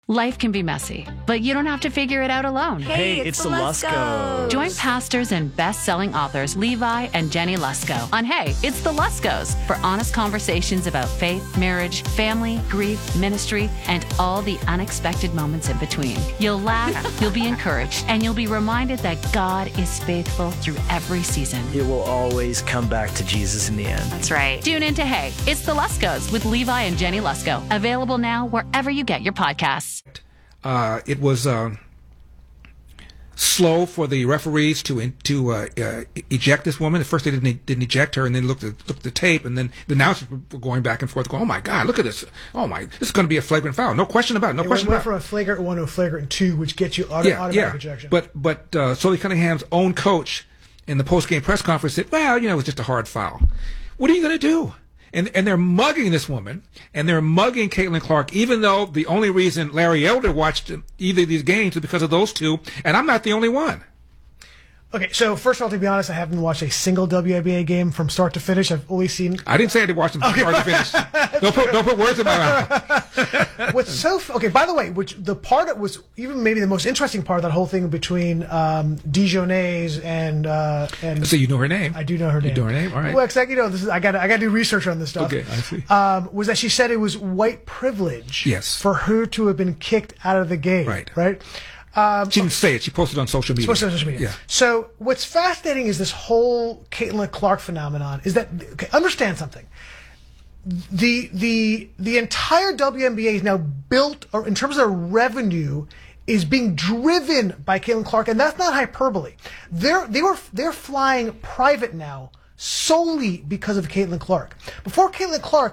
Life can be messy, but you don't have to figure it out alone. Hey, it's the Luskos. Join pastors and best-selling authors Levi and Jenny Lusko on Hey, It's the Luskos for honest conversations about faith, marriage, family, grief, ministry, and all the unexpected moments in between. You'll laugh, you'll be encouraged, and you'll be reminded that God is faithful through every season. It will always come back to Jesus in the end. That's right. Tune in to Hey, It's the Luskos with Levi and Jenny Lusko. Available now wherever you get your podcasts. It was slow for the referees to eject this woman. At first, they didn't eject her, and then looked at the tape, and then the announcers were going back and forth, going, "Oh my God, look at this! Oh my, this is going to be a flagrant foul. No question about it. No question about it." From a flagrant 1 to a flagrant 2, which gets you automatic ejection. But Sully Cunningham's own coach in the post-game press conference said, "Well, it was just a hard foul. What are you going to do?" And they're mugging this woman, and they're mugging Caitlin Clark, even though the only reason Larry Elder watched either of these games was because of those two, and I'm not the only one. Okay, so first of all, to be honest, I haven't watched a single WNBA game from start to finish. I've only seen... I didn't say I didn't watch them from start to finish. Don't put words in my mouth. What's so... Okay, by the way, which the part that was even maybe the most interesting part of that whole thing between Dijonais and... So you know her name? I do know her name. You know her name? All right. Well, this is, I got to do research on this stuff. Okay, I see. Was that she said it was white privilege for her to have been kicked out of the game. Right? She didn't say it. She posted on social media. Yeah. So what's fascinating is this whole Caitlin Clark phenomenon is that, understand something. The entire WNBA is now built, or in terms of revenue, is being driven by Caitlin Clark, and that's not hyperbole. They're flying private now solely because of Caitlin Clark. Before Caitlin Clark,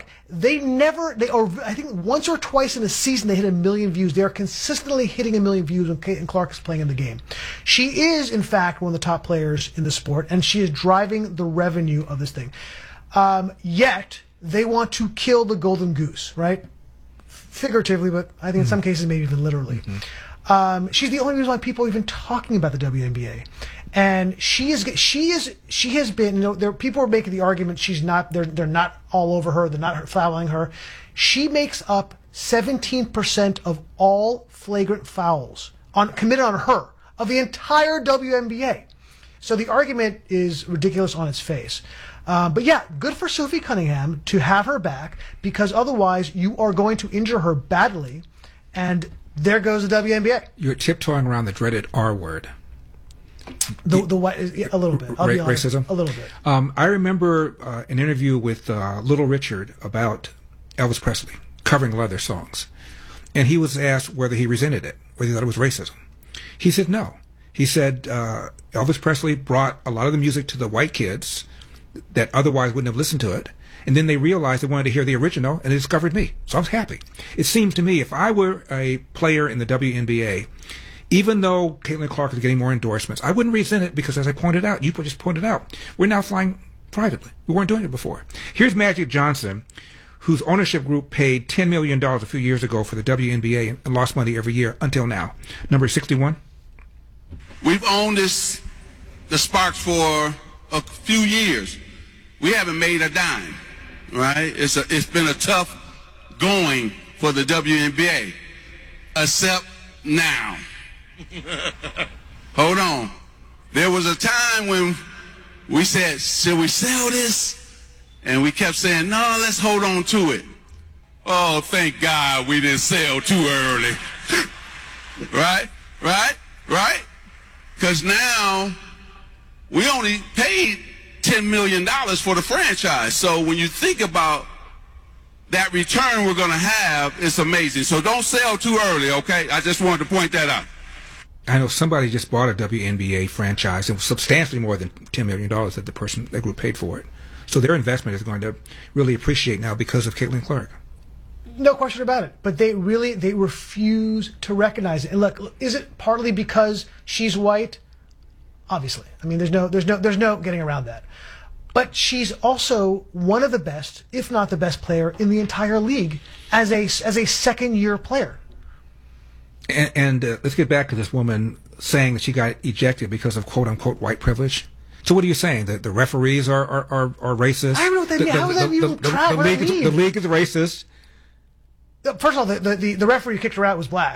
I think once or twice in a season they hit 1 million views. They are consistently hitting 1 million views when Caitlin Clark is playing in the game. She is, in fact, one of the top players in the sport, and she is driving the revenue of this thing. Yet, they want to kill the golden goose, right? Figuratively, but I think in some cases maybe even literally. She's the only reason why people are even talking about the WNBA. And she has been, people are making the argument they're not all over her, they're not fouling her. She makes up 17% of all flagrant fouls committed on her of the entire WNBA. So the argument is ridiculous on its face. But yeah, good for Sophie Cunningham to have her back, because otherwise you are going to injure her badly, and there goes the WNBA. You're tiptoeing around the dreaded R word. A little bit. I'll be honest, racism? A little bit. I remember an interview with Little Richard about Elvis Presley, covering a lot of their songs. And he was asked whether he resented it, whether he thought it was racism. He said no. He said Elvis Presley brought a lot of the music to the white kids that otherwise wouldn't have listened to it. And then they realized they wanted to hear the original, and they discovered me. So I was happy. It seems to me, if I were a player in the WNBA, even though Caitlin Clark is getting more endorsements, I wouldn't resent it, because, as I pointed out, you just pointed out, we're now flying privately. We weren't doing it before. Here's Magic Johnson, whose ownership group paid $10 million a few years ago for the WNBA and lost money every year until now. Number 61. We've owned the Sparks for a few years. We haven't made a dime, right? It's been a tough going for the WNBA, except now. Hold on. There was a time when we said, should we sell this? And we kept saying, no, let's hold on to it. Oh, thank God we didn't sell too early. Right? Because now we only paid $10 million for the franchise. So when you think about that return we're going to have, it's amazing. So don't sell too early, okay? I just wanted to point that out. I know somebody just bought a WNBA franchise. It was substantially more than $10 million that that group paid for it. So their investment is going to really appreciate now because of Caitlin Clark. No question about it. But they refuse to recognize it. And look, is it partly because she's white? Obviously. I mean, there's no getting around that. But she's also one of the best, if not the best player in the entire league as a second-year player. And let's get back to this woman saying that she got ejected because of quote-unquote white privilege. So what are you saying? That the referees are racist? I don't know what that means. How is that even the league is racist. First of all, the referee who kicked her out was black.